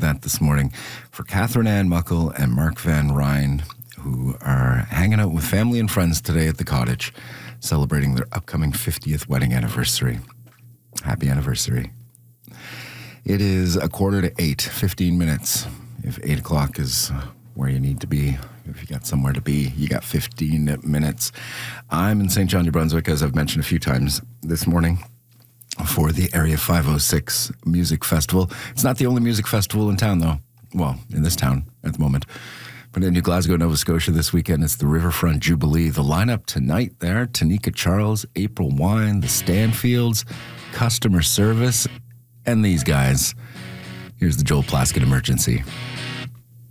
that this morning for Catherine Ann Muckle and Mark Van Ryn, who are hanging out with family and friends today at the cottage, celebrating their upcoming 50th wedding anniversary. Happy anniversary. It is 7:45, 15 minutes. If 8 o'clock is where you need to be, if you got somewhere to be, you got 15 minutes. I'm in St. John, New Brunswick, as I've mentioned a few times this morning, for the Area 506 Music Festival. It's not the only music festival in town, though. Well, in this town at the moment. But in New Glasgow, Nova Scotia this weekend, it's the Riverfront Jubilee. The lineup tonight there, Tanika Charles, April Wine, the Stanfields, Customer Service, and these guys. Here's the Joel Plaskett Emergency.